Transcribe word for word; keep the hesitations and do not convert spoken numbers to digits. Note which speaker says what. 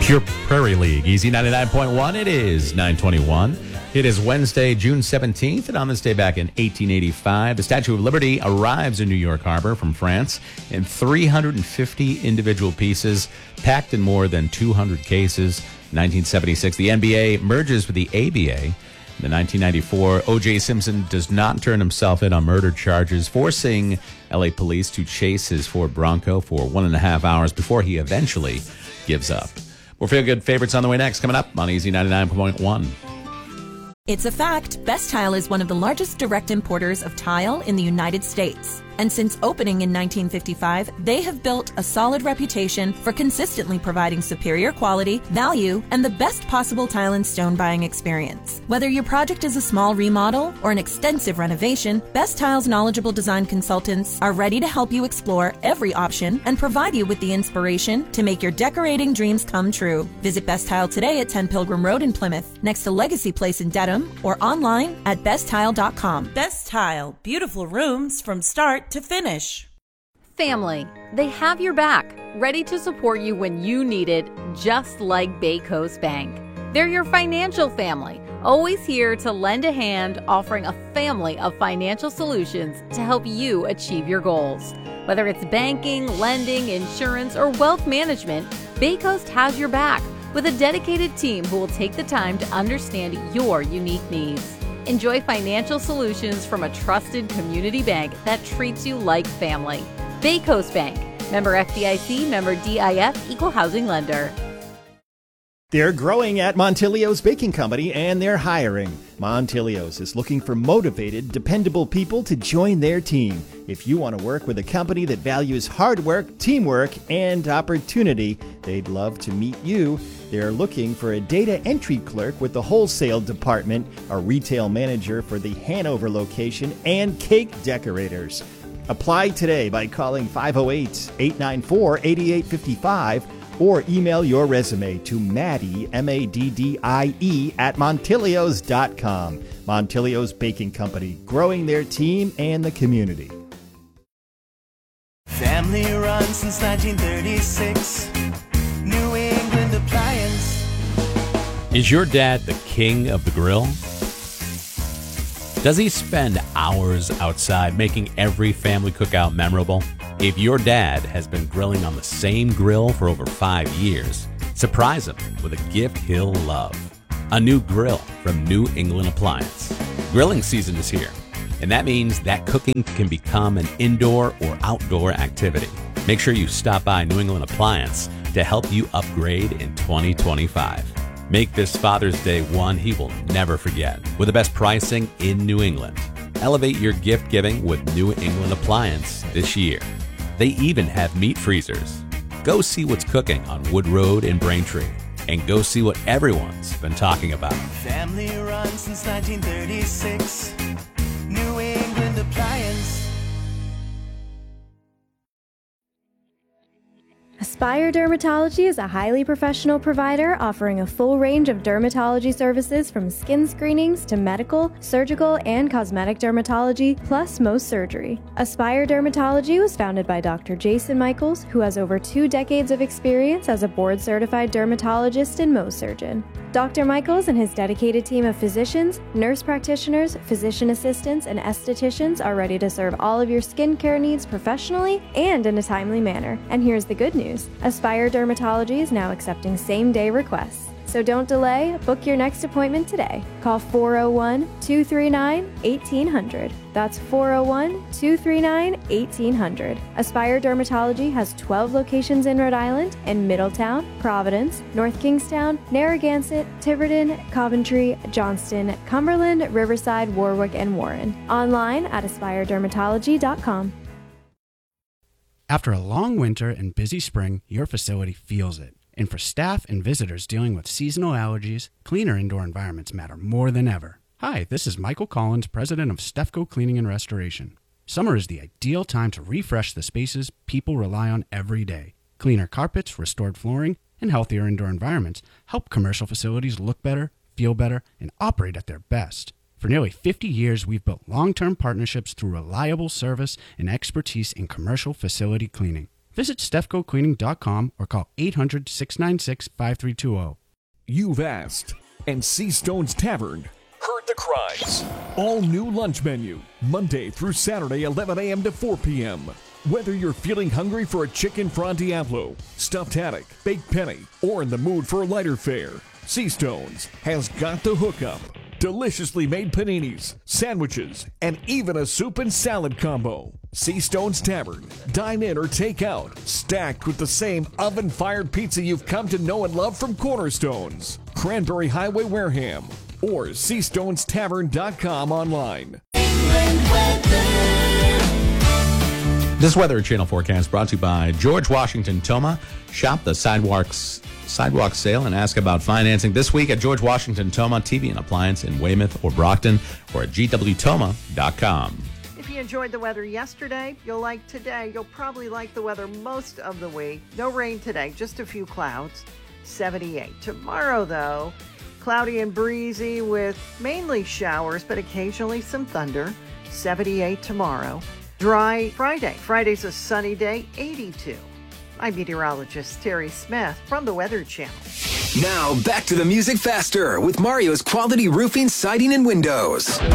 Speaker 1: Pure Prairie League, Easy ninety-nine point one. It is nine twenty-one. It is Wednesday, June seventeenth, and on this day back in eighteen eighty-five, the Statue of Liberty arrives in New York Harbor from France in three hundred fifty individual pieces, packed in more than two hundred cases. nineteen seventy-six, the N B A merges with the A B A. In the nineteen ninety-four, O J. Simpson does not turn himself in on murder charges, forcing L A police to chase his Ford Bronco for one and a half hours before he eventually gives up. More feel-good favorites on the way next, coming up on Easy ninety-nine point one.
Speaker 2: It's a fact, Best Tile is one of the largest direct importers of tile in the United States. And since opening in nineteen fifty-five, they have built a solid reputation for consistently providing superior quality, value, and the best possible tile and stone buying experience. Whether your project is a small remodel or an extensive renovation, Best Tile's knowledgeable design consultants are ready to help you explore every option and provide you with the inspiration to make your decorating dreams come true. Visit Best Tile today at ten Pilgrim Road in Plymouth, next to Legacy Place in Dedham, or online at best tile dot com.
Speaker 3: Best Tile, beautiful rooms from start to finish.
Speaker 4: Family, they have your back, ready to support you when you need it, just like Bay Coast Bank. They're your financial family, always here to lend a hand, offering a family of financial solutions to help you achieve your goals. Whether it's banking, lending, insurance, or wealth management, Bay Coast has your back with a dedicated team who will take the time to understand your unique needs. Enjoy financial solutions from a trusted community bank that treats you like family. Bay Coast Bank. Member F D I C, member D I F, equal housing lender.
Speaker 5: They're growing at Montilio's Baking Company, and they're hiring. Montilio's is looking for motivated, dependable people to join their team. If you want to work with a company that values hard work, teamwork, and opportunity, they'd love to meet you. They're looking for a data entry clerk with the wholesale department, a retail manager for the Hanover location, and cake decorators. Apply today by calling five oh eight, eight nine four, eight eight five five or email your resume to Maddie, M A D D I E, at Montilios dot com. Montilio's Baking Company, growing their team and the community.
Speaker 6: Family run since nineteen thirty-six. New England Appliance.
Speaker 1: Is your dad the king of the grill? Does he spend hours outside making every family cookout memorable? If your dad has been grilling on the same grill for over five years, surprise him with a gift he'll love. A new grill from New England Appliance. Grilling season is here, and that means that cooking can become an indoor or outdoor activity. Make sure you stop by New England Appliance to help you upgrade in twenty twenty-five. Make this Father's Day one he will never forget with the best pricing in New England. Elevate your gift giving with New England Appliance this year. They even have meat freezers. Go see what's cooking on Wood Road in Braintree, and go see what everyone's been talking about.
Speaker 6: Family run since nineteen thirty-six. New England Appliance.
Speaker 7: Aspire Dermatology is a highly professional provider offering a full range of dermatology services from skin screenings to medical, surgical, and cosmetic dermatology, plus Mohs surgery. Aspire Dermatology was founded by Doctor Jason Michaels, who has over two decades of experience as a board-certified dermatologist and Mohs surgeon. Doctor Michaels and his dedicated team of physicians, nurse practitioners, physician assistants, and estheticians are ready to serve all of your skincare needs professionally and in a timely manner. And here's the good news. Aspire Dermatology is now accepting same-day requests. So don't delay, book your next appointment today. Call four oh one, two three nine, eighteen hundred. That's four oh one, two three nine, eighteen hundred. Aspire Dermatology has twelve locations in Rhode Island in Middletown, Providence, North Kingstown, Narragansett, Tiverton, Coventry, Johnston, Cumberland, Riverside, Warwick, and Warren. Online at aspire dermatology dot com.
Speaker 8: After a long winter and busy spring, your facility feels it. And for staff and visitors dealing with seasonal allergies, cleaner indoor environments matter more than ever. Hi, this is Michael Collins, president of Stefco Cleaning and Restoration. Summer is the ideal time to refresh the spaces people rely on every day. Cleaner carpets, restored flooring, and healthier indoor environments help commercial facilities look better, feel better, and operate at their best. For nearly fifty years, we've built long-term partnerships through reliable service and expertise in commercial facility cleaning. Visit stefco cleaning dot com or call eight hundred, six nine six, five three two zero.
Speaker 9: You've asked, and Seastone's Tavern heard the cries. All new lunch menu, Monday through Saturday, eleven a.m. to four p.m. Whether you're feeling hungry for a chicken Fra Diablo, stuffed haddock, baked penny, or in the mood for a lighter fare, Seastone's has got the hookup. Deliciously made paninis, sandwiches, and even a soup and salad combo. Seastone's Tavern. Dine in or take out. Stacked with the same oven-fired pizza you've come to know and love from Cornerstones, Cranberry Highway, Wareham, or sea stones tavern dot com online.
Speaker 1: This Weather Channel forecast brought to you by George Washington Toma. Shop the sidewalks sidewalk sale and ask about financing this week at George Washington Toma T V and Appliance in Weymouth or Brockton, or at g w toma dot com.
Speaker 10: If you enjoyed the weather yesterday, you'll like today. You'll probably like the weather most of the week. No rain today, just a few clouds, seventy-eight. Tomorrow, though, cloudy and breezy with mainly showers, but occasionally some thunder, seventy-eight tomorrow. Dry Friday. Friday's a sunny day, eighty-two. I'm meteorologist Terry Smith from the Weather Channel.
Speaker 11: Now back to the music faster with Mario's Quality Roofing, Siding, and Windows.